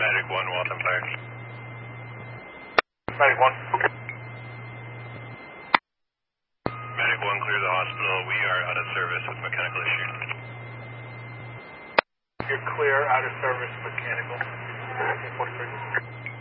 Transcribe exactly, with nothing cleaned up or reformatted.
Medic one, Walton Park. Medic one. Medic one, clear the hospital. We are out of service with mechanical issue. You're clear, out of service, mechanical. fourteen forty-three.